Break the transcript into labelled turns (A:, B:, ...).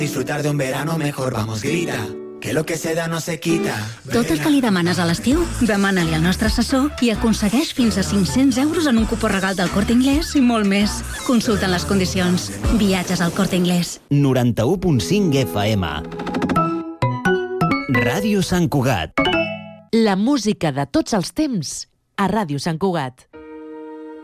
A: Disfrutar de un verano mejor, vamos, grita, que lo que se da no se quita.
B: Tot el que li demanes a l'estiu, demana-li al nostre assessor i aconsegueix fins a 500 euros en un cupó regal del Corte Inglés i molt més. Consulta les condicions. Viatges al Corte Inglés.
C: 91.5 FM. Ràdio Sant Cugat.
D: La música de tots els temps a Ràdio Sant Cugat.